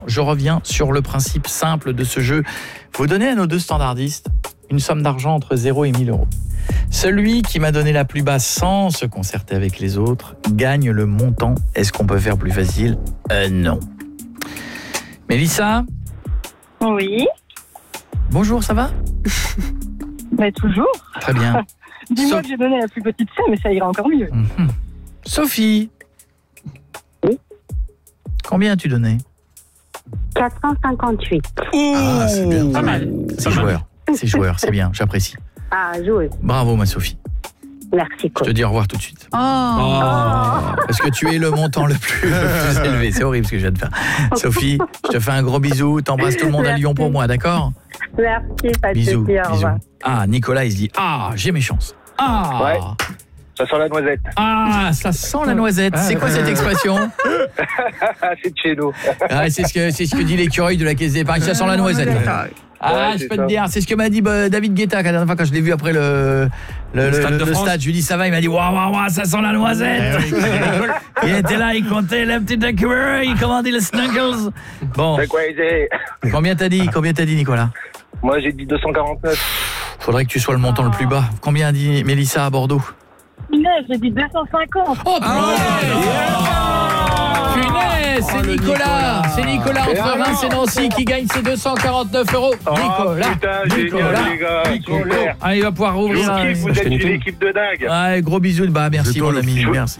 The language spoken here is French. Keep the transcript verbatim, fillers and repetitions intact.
Je reviens sur le principe simple de ce jeu. Vous donnez à nos deux standardistes une somme d'argent entre zéro et mille euros. Celui qui m'a donné la plus basse sans se concerter avec les autres gagne le montant. Est-ce qu'on peut faire plus facile ? Euh, non. Mélissa ? Oui. Bonjour, ça va ? Mais toujours. Très bien. Dis-moi So- que j'ai donné la plus petite somme, mais ça ira encore mieux. Mhm. Sophie ? Oui. Combien as-tu donné ? quatre cent cinquante-huit. Ah, c'est bien. Pas mal. C'est joueur. C'est joueur, c'est bien, j'apprécie. Ah, joueuse. Bravo, ma Sophie. Merci, Je coach. te dis au revoir tout de suite. Oh. Parce que tu es le montant le plus, le plus élevé. C'est horrible ce que je viens de faire. Sophie, je te fais un gros bisou. T'embrasses tout le monde à Lyon pour moi, d'accord ? Merci, pas de Bisous, souci, au bisous. revoir. Ah, Nicolas, il se dit « Ah, j'ai mes chances. Ah, Ouais. Ça sent la noisette. ah, ça sent la noisette. » C'est quoi cette expression ? C'est de chez nous. Ah, c'est ce que c'est ce que dit l'écureuil de la caisse d'épargne. Ça sent la noisette. Ah, Ouais, je c'est peux te ça. dire, c'est ce que m'a dit bah, David Guetta la dernière fois quand je l'ai vu après le le, Le Stade de le France. stade. Je lui dis ça va, il m'a dit waouh waouh waouh, ça sent la noisette. Il était là, il comptait le petit écureuil, il commandait le snuggles. Bon, C'est quoi, Isée ? combien t'as dit Combien t'as dit Nicolas ? Moi, j'ai dit deux cent quarante-neuf. Faudrait que tu sois le montant le plus bas. Combien a dit Mélissa à Bordeaux ? Punaise, j'ai dit deux cent cinquante. Oh punaise, c'est Nicolas, c'est Nicolas entre Reims et Nancy qui gagne ses deux cent quarante-neuf euros. Oh, Nicolas, putain, Nicolas, génial, les gars. Nicolas. Super. Ah, il va pouvoir Je rouvrir. vous un- kiffe, vous êtes une équipe de dingue. Ouais, gros bisous, bah merci C'est toi mon le ami, fou. merci.